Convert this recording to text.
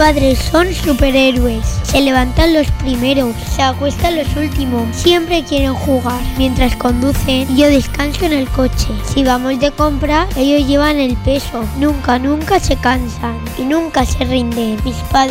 padres son superhéroes. Se levantan los primeros, se acuestan los últimos. Siempre quieren jugar. Mientras conducen, yo descanso en el coche. Si vamos de compra, ellos llevan el peso. Nunca se cansan y nunca se rinden. Mis padres